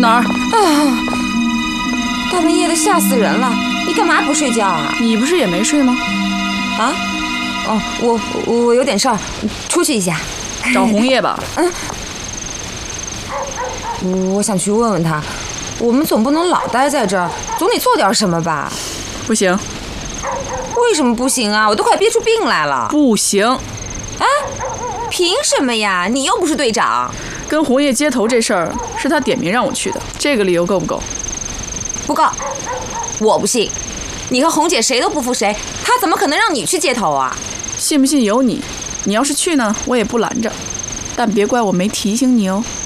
哪儿？ 大半夜的吓死人了！你干嘛不睡觉啊？ 你不是也没睡吗？ 啊？哦，我有点事儿，出去一下。 找红叶吧。 我想去问问他，我们总不能老待在这儿，总得做点什么吧？ 不行。 为什么不行啊？我都快憋出病来了。 不行。 啊？凭什么呀？你又不是队长。 跟红叶接头这事儿是他点名让我去的，这个理由够不够？ 不够，我不信。你和红姐谁都不服谁，她怎么可能让你去接头啊？ 信不信由你，你要是去呢，我也不拦着，但别怪我没提醒你哦。